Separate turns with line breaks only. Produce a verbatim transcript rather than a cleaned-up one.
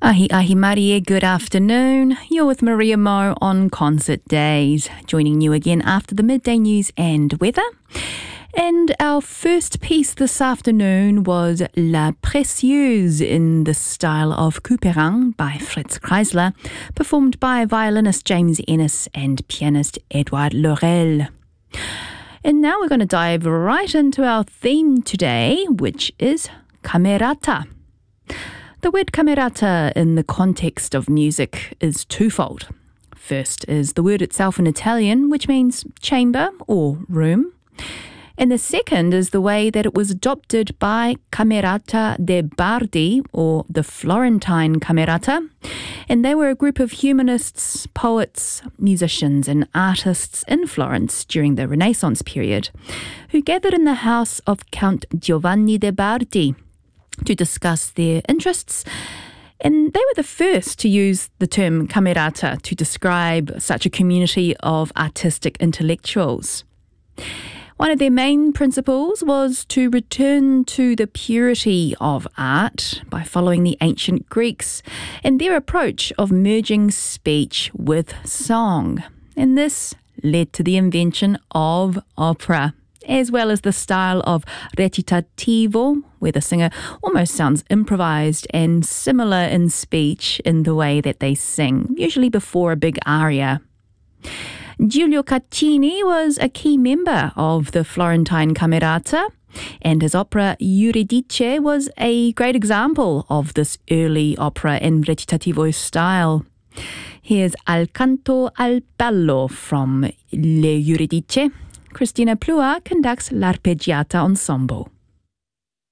Ahi ahi Marie, good afternoon. You're with Maria Mo on Concert Days, joining you again after the midday news and weather. And our first piece this afternoon was La Précieuse in the style of Couperin by Fritz Kreisler, performed by violinist James Ennis and pianist Edouard Laurel. And now we're going to dive right into our theme today, which is Camerata. The word camerata in the context of music is twofold. First is the word itself in Italian, which means chamber or room. And the second is the way that it was adopted by Camerata de' Bardi, or the Florentine Camerata. And they were a group of humanists, poets, musicians and artists in Florence during the Renaissance period, who gathered in the house of Count Giovanni de' Bardi to discuss their interests. And they were the first to use the term camerata to describe such a community of artistic intellectuals. One of their main principles was to return to the purity of art by following the ancient Greeks and their approach of merging speech with song. And this led to the invention of opera, as well as the style of recitativo, where the singer almost sounds improvised and similar in speech in the way that they sing, usually before a big aria. Giulio Caccini was a key member of the Florentine Camerata, and his opera Euridice was a great example of this early opera and recitativo style. Here's Al Canto al Ballo from Le Euridice. Cristina Plua conducts l'Arpeggiata Ensemble.